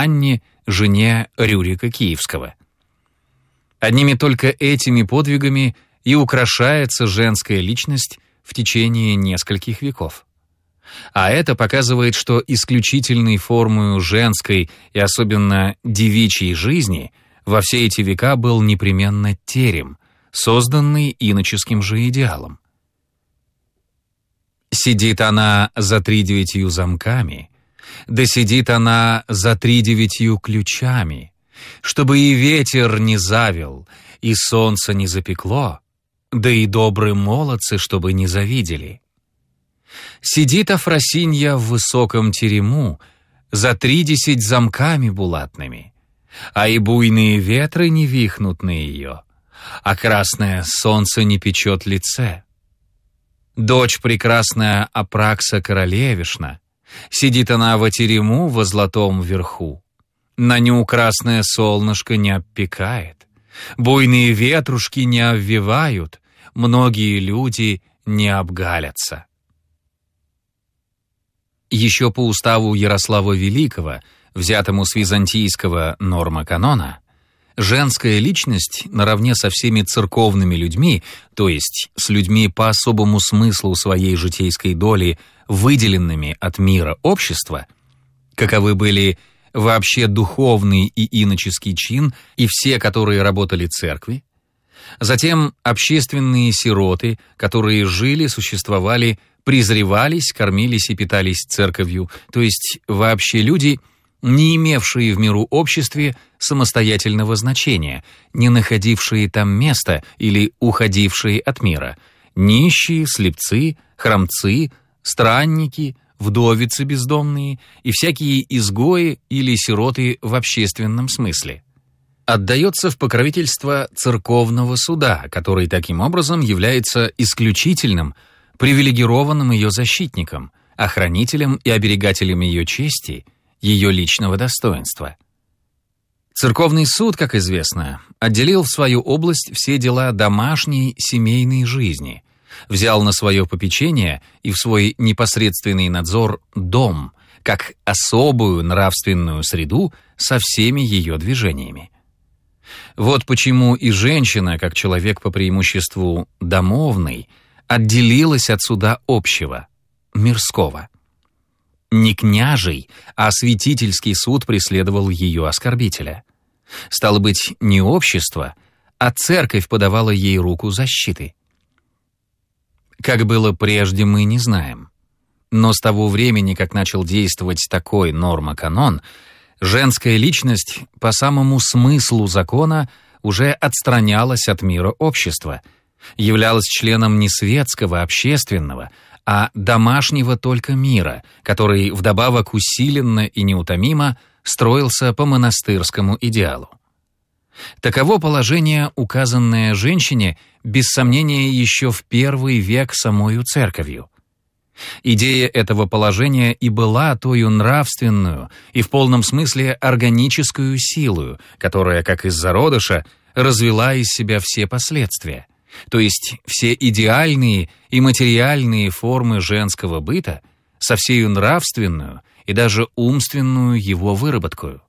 Анне, жене Рюрика Киевского. Одними только этими подвигами и украшается женская личность в течение нескольких веков. А это показывает, что исключительной формой женской и особенно девичьей жизни во все эти века был непременно терем, созданный иноческим же идеалом. Сидит она за 39 замками, да сидит она за 39 ключами, чтобы и ветер не завил, и солнце не запекло, да и добрые молодцы, чтобы не завидели. Сидит Афросинья в высоком терему за 30 замками булатными, а и буйные ветры не вихнут на ее, а красное солнце не печет лице. Дочь прекрасная Апракса королевишна, сидит она во терему во золотом верху, на ню красное солнышко не обпекает, буйные ветрушки не обвивают, многие люди не обгалятся. Еще по уставу Ярослава Великого, взятому с византийского норма-канона, женская личность наравне со всеми церковными людьми, то есть с людьми по особому смыслу своей житейской доли, выделенными от мира общества, каковы были вообще духовный и иноческий чин и все, которые работали церкви, затем общественные сироты, которые жили, существовали, презревались, кормились и питались церковью, то есть вообще люди, не имевшие в миру обществе самостоятельного значения, не находившие там места или уходившие от мира, нищие, слепцы, хромцы, странники, вдовицы бездомные и всякие изгои или сироты в общественном смысле. Отдается в покровительство церковного суда, который таким образом является исключительным, привилегированным ее защитником, охранителем и оберегателем ее чести, ее личного достоинства. Церковный суд, как известно, отделил в свою область все дела домашней семейной жизни, взял на свое попечение и в свой непосредственный надзор дом, как особую нравственную среду со всеми ее движениями. Вот почему и женщина, как человек по преимуществу домовный, отделилась от суда общего, мирского. Не княжий, а святительский суд преследовал ее оскорбителя. Стало быть, не общество, а церковь подавала ей руку защиты. Как было прежде, мы не знаем. Но с того времени, как начал действовать такой норма-канон, женская личность по самому смыслу закона уже отстранялась от мира общества, являлась членом не светского, общественного, а домашнего только мира, который вдобавок усиленно и неутомимо строился по монастырскому идеалу. Таково положение, указанное женщине, без сомнения, еще в первый век самою церковью. Идея этого положения и была тою нравственную и в полном смысле органическую силою, которая, как из зародыша, развела из себя все последствия, то есть все идеальные и материальные формы женского быта со всею нравственную и даже умственную его выработкою.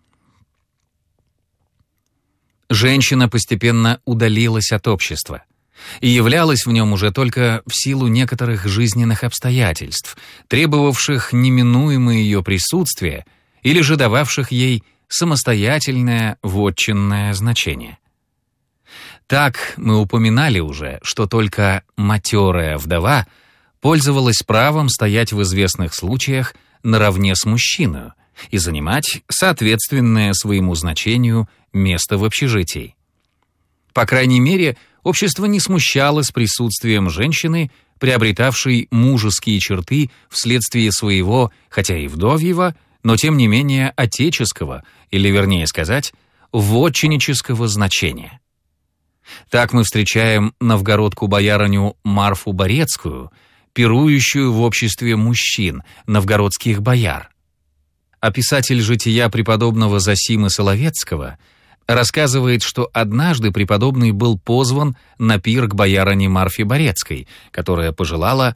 Женщина постепенно удалилась от общества и являлась в нем уже только в силу некоторых жизненных обстоятельств, требовавших неминуемое ее присутствие или же дававших ей самостоятельное вотчинное значение. Так мы упоминали уже, что только матерая вдова пользовалась правом стоять в известных случаях наравне с мужчиной и занимать соответственное своему значению место в общежитии. По крайней мере, общество не смущалось присутствием женщины, приобретавшей мужеские черты вследствие своего, хотя и вдовьего, но тем не менее отеческого, или вернее сказать, вотчиннического значения. Так мы встречаем новгородку-боярыню Марфу Борецкую, пирующую в обществе мужчин, новгородских бояр. А писатель жития преподобного Зосимы Соловецкого рассказывает, что однажды преподобный был позван на пир к боярине Марфе Борецкой, которая пожелала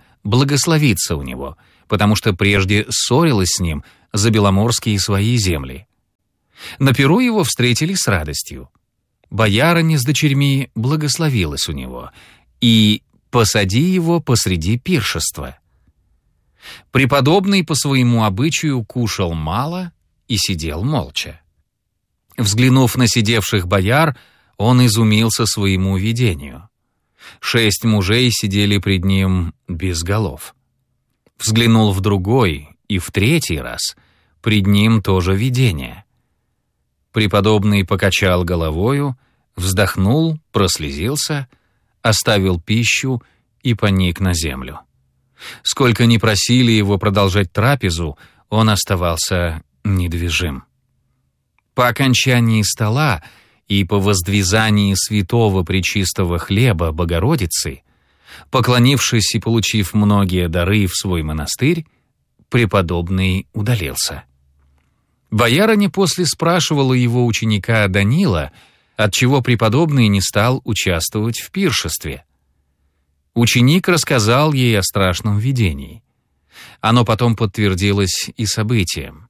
благословиться у него, потому что прежде ссорилась с ним за беломорские свои земли. На перу его встретили с радостью. Боярыня с дочерьми благословилась у него, и «посади его посреди пиршества». Преподобный по своему обычаю кушал мало и сидел молча. Взглянув на сидевших бояр, он изумился своему видению. 6 мужей сидели пред ним без голов. Взглянул в другой и в 3-й раз, пред ним тоже видение. Преподобный покачал головою, вздохнул, прослезился, оставил пищу и поник на землю. Сколько ни просили его продолжать трапезу, он оставался недвижим. По окончании стола и по воздвизании святого пречистого хлеба Богородицы, поклонившись и получив многие дары в свой монастырь, преподобный удалился. Боярыня после спрашивала его ученика Данила, отчего преподобный не стал участвовать в пиршестве. Ученик рассказал ей о страшном видении. Оно потом подтвердилось и событием.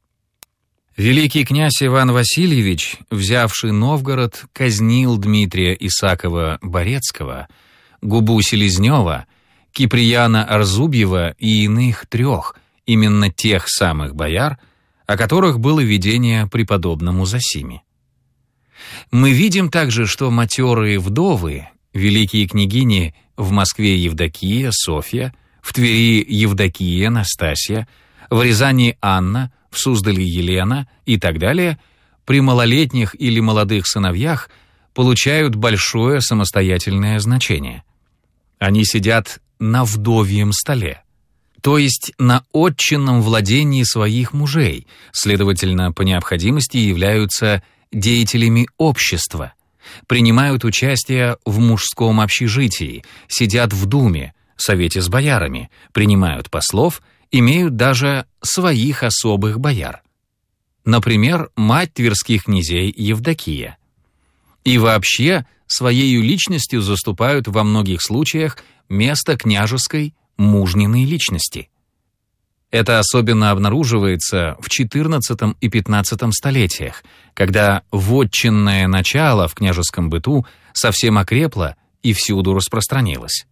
Великий князь Иван Васильевич, взявший Новгород, казнил Дмитрия Исакова-Борецкого, Губу Селезнева, Киприяна Арзубьева и иных 3, именно тех самых бояр, о которых было видение преподобному Зосиме. Мы видим также, что матерые вдовы, великие княгини в Москве Евдокия, Софья, в Твери Евдокия, Настасья, в Рязани Анна, в Суздале Елена и так далее, при малолетних или молодых сыновьях получают большое самостоятельное значение. Они сидят на вдовьем столе, то есть на отчинном владении своих мужей, следовательно, по необходимости являются деятелями общества, принимают участие в мужском общежитии, сидят в думе, совете с боярами, принимают послов, имеют даже своих особых бояр. Например, мать тверских князей Евдокия. И вообще своею личностью заступают во многих случаях место княжеской мужниной личности. Это особенно обнаруживается в XIV и XV столетиях, когда вотчинное начало в княжеском быту совсем окрепло и всюду распространилось.